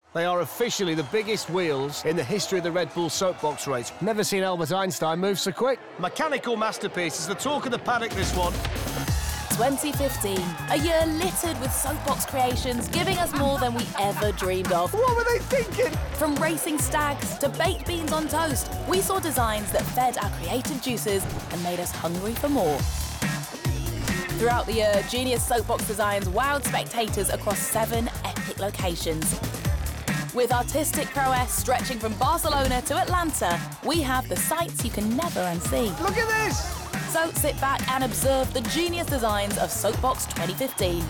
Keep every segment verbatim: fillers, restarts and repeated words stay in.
They are officially the biggest wheels in the history of the Red Bull soapbox race. Never seen Albert Einstein move so quick. Mechanical masterpiece is the talk of the paddock, this one. twenty fifteen, a year littered with soapbox creations, giving us more than we ever dreamed of. What were they thinking? From racing stags to baked beans on toast, we saw designs that fed our creative juices and made us hungry for more. Throughout the year, Genius Soapbox Designs wowed spectators across seven epic locations. With artistic prowess stretching from Barcelona to Atlanta, we have the sights you can never unsee. Look at this! So sit back and observe the genius designs of Soapbox twenty fifteen.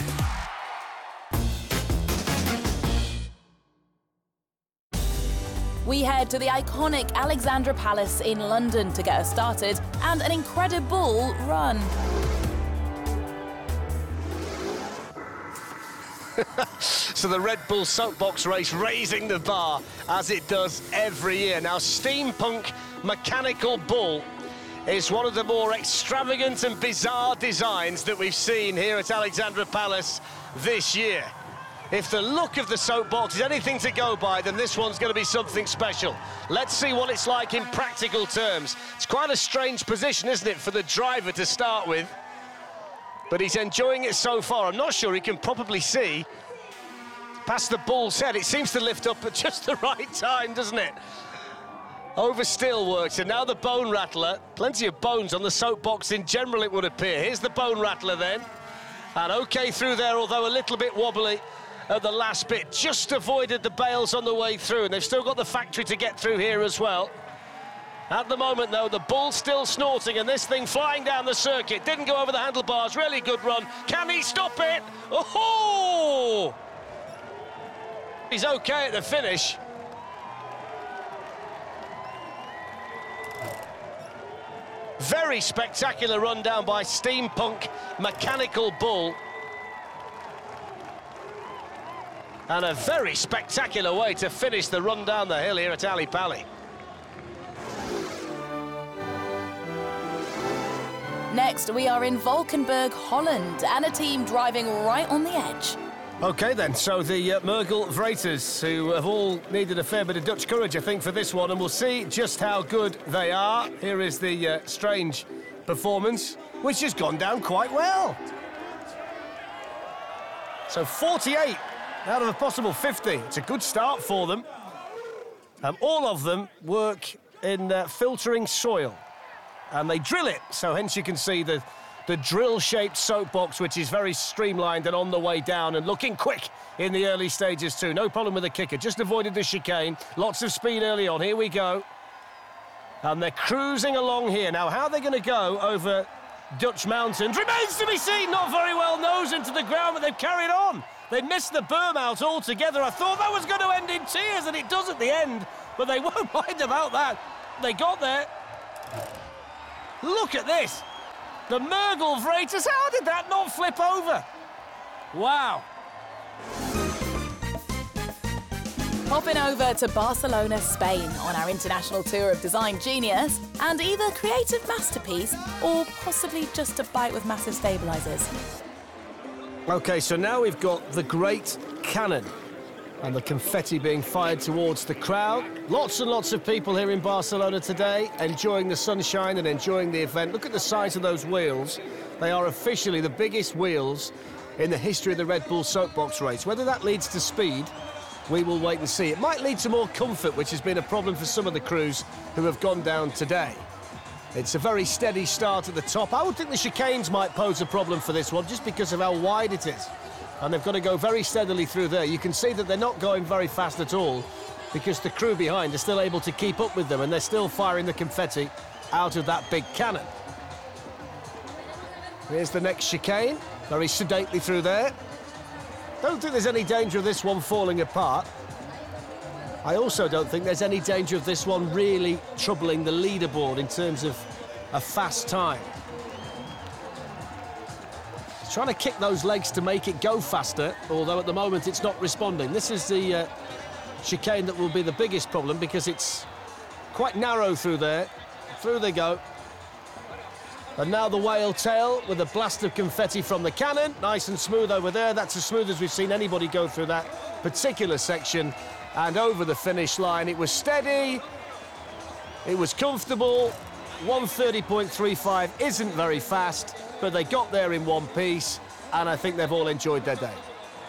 We head to the iconic Alexandra Palace in London to get us started, and an incredible run. So the Red Bull soapbox race raising the bar, as it does every year. Now, Steampunk Mechanical Bull is one of the more extravagant and bizarre designs that we've seen here at Alexandra Palace this year. If the look of the soapbox is anything to go by, then this one's going to be something special. Let's see what it's like in practical terms. It's quite a strange position, isn't it, for the driver to start with? But he's enjoying it so far. I'm not sure he can probably see past the bull's head. It seems to lift up at just the right time, doesn't it? Over steelworks, and now the bone rattler. Plenty of bones on the soapbox in general, it would appear. Here's the bone rattler then. And okay through there, although a little bit wobbly at the last bit. Just avoided the bales on the way through, and they've still got the factory to get through here as well. At the moment, though, the bull's still snorting, and this thing flying down the circuit. Didn't go over the handlebars. Really good run. Can he stop it? Oh! He's okay at the finish. Very spectacular run down by Steampunk Mechanical Bull. And a very spectacular way to finish the run down the hill here at Ali Pali. Next, we are in Valkenburg, Holland, and a team driving right on the edge. OK, then, so the uh, Mergel Vreters, who have all needed a fair bit of Dutch courage, I think, for this one, and we'll see just how good they are. Here is the uh, strange performance, which has gone down quite well. So forty-eight out of a possible fifty. It's a good start for them. Um, all of them work in uh, filtering soil, and they drill it, so hence you can see the the drill-shaped soapbox, which is very streamlined and on the way down and looking quick in the early stages too. No problem with the kicker, just avoided the chicane. Lots of speed early on. Here we go. And they're cruising along here. Now, how are they going to go over Dutch mountains remains to be seen. Not very well, nose into the ground, but they've carried on. They missed the berm out altogether. I thought that was going to end in tears, and it does at the end, but they won't mind about that. They got there. Look at this. The Mergel Vreters, how did that not flip over? Wow. Hopping over to Barcelona, Spain on our international tour of design genius and either creative masterpiece or possibly just a bike with massive stabilisers. OK, so now we've got the Great Cannon and the confetti being fired towards the crowd. Lots and lots of people here in Barcelona today, enjoying the sunshine and enjoying the event. Look at the size of those wheels. They are officially the biggest wheels in the history of the Red Bull soapbox race. Whether that leads to speed, we will wait and see. It might lead to more comfort, which has been a problem for some of the crews who have gone down today. It's a very steady start at the top. I would think the chicanes might pose a problem for this one, just because of how wide it is. And they've got to go very steadily through there. You can see that they're not going very fast at all because the crew behind are still able to keep up with them, and they're still firing the confetti out of that big cannon. Here's the next chicane, very sedately through there. Don't think there's any danger of this one falling apart. I also don't think there's any danger of this one really troubling the leaderboard in terms of a fast time. Trying to kick those legs to make it go faster, although at the moment it's not responding. This is the uh, chicane that will be the biggest problem because it's quite narrow through there. Through they go. And now the whale tail with a blast of confetti from the cannon. Nice and smooth over there. That's as smooth as we've seen anybody go through that particular section. And over the finish line, it was steady. It was comfortable. one thirty point three five isn't very fast, but they got there in one piece, and I think they've all enjoyed their day.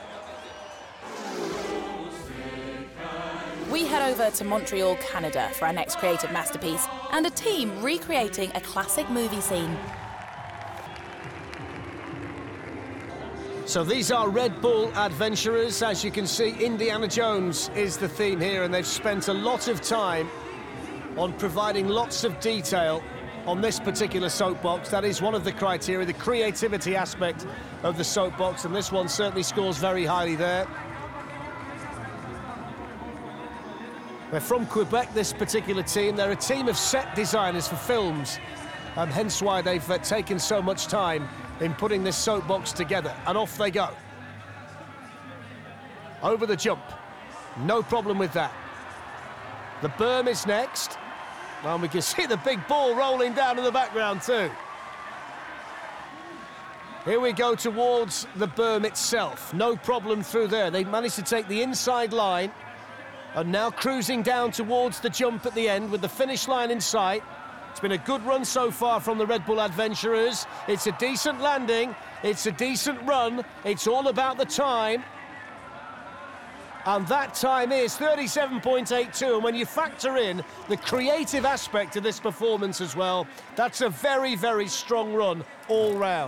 We head over to Montreal, Canada for our next creative masterpiece and a team recreating a classic movie scene. So these are Red Bull Adventurers. As you can see, Indiana Jones is the theme here, and they've spent a lot of time on providing lots of detail on this particular soapbox. That is one of the criteria, the creativity aspect of the soapbox, and this one certainly scores very highly there. They're from Quebec, this particular team. They're a team of set designers for films, and hence why they've uh, taken so much time in putting this soapbox together. And off they go. Over the jump. No problem with that. The berm is next. And we can see the big ball rolling down in the background too. Here we go towards the berm itself. No problem through there. They managed to take the inside line and now cruising down towards the jump at the end with the finish line in sight. It's been a good run so far from the Red Bull Adventurers. It's a decent landing. It's a decent run. It's all about the time. And that time is thirty-seven point eight two. And when you factor in the creative aspect of this performance as well, that's a very, very strong run all round.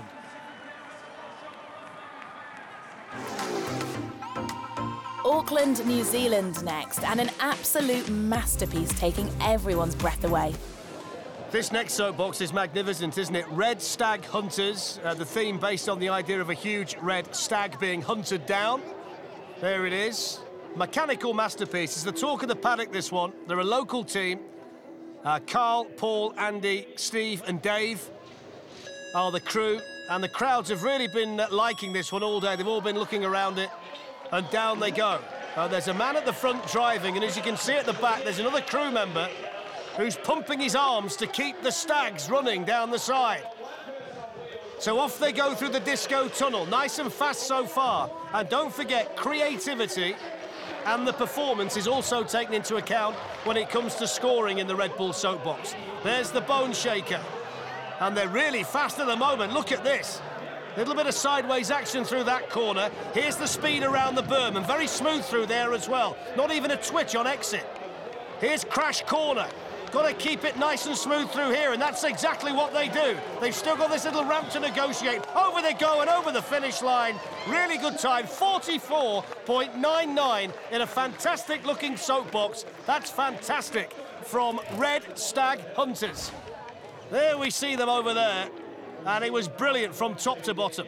Auckland, New Zealand next, and an absolute masterpiece taking everyone's breath away. This next soapbox is magnificent, isn't it? Red Stag Hunters, uh, the theme based on the idea of a huge red stag being hunted down. There it is. Mechanical masterpiece. It's the talk of the paddock, this one. They're a local team. Uh, Carl, Paul, Andy, Steve and Dave are the crew. And the crowds have really been uh, liking this one all day. They've all been looking around it. And down they go. Uh, there's a man at the front driving, and as you can see at the back, there's another crew member who's pumping his arms to keep the stags running down the side. So off they go through the disco tunnel, nice and fast so far. And don't forget, creativity and the performance is also taken into account when it comes to scoring in the Red Bull soapbox. There's the Bone Shaker. And they're really fast at the moment. Look at this. A little bit of sideways action through that corner. Here's the speed around the berm, and very smooth through there as well. Not even a twitch on exit. Here's Crash Corner. Got to keep it nice and smooth through here, and that's exactly what they do. They've still got this little ramp to negotiate. Over they go and over the finish line. Really good time, forty-four point nine nine in a fantastic looking soapbox. That's fantastic from Red Stag Hunters. There we see them over there. And it was brilliant from top to bottom.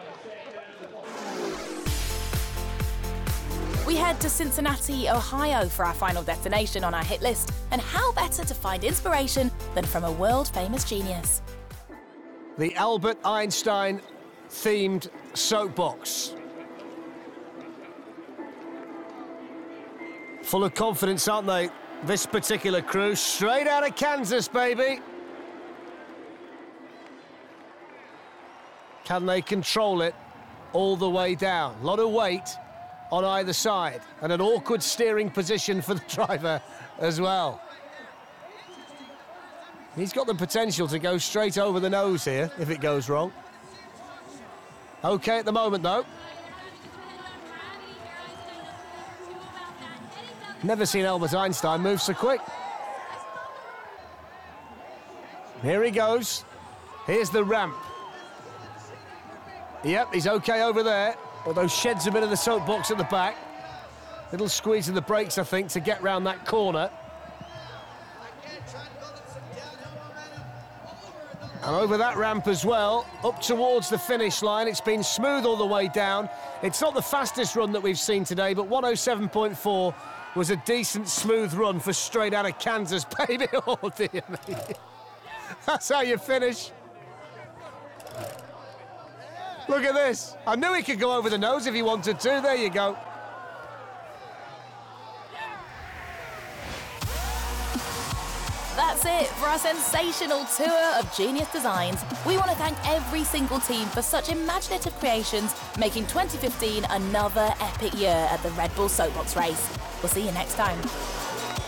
We head to Cincinnati, Ohio for our final destination on our hit list. And how better to find inspiration than from a world-famous genius? The Albert Einstein themed soapbox. Full of confidence, aren't they? This particular crew, straight out of Kansas, baby. Can they control it all the way down? A lot of weight on either side and an awkward steering position for the driver as well. He's got the potential to go straight over the nose here if it goes wrong. Okay at the moment, though. Never seen Albert Einstein move so quick. Here he goes. Here's the ramp. Yep, he's okay over there, although sheds a bit of the soapbox at the back. Little squeeze of the brakes, I think, to get round that corner. And over that ramp as well, up towards the finish line. It's been smooth all the way down. It's not the fastest run that we've seen today, but one oh seven point four was a decent, smooth run for straight out of Kansas, baby. Oh, dear me. That's how you finish. Look at this. I knew he could go over the nose if he wanted to. There you go. That's it for our sensational tour of Genius Designs. We want to thank every single team for such imaginative creations, making twenty fifteen another epic year at the Red Bull Soapbox Race. We'll see you next time.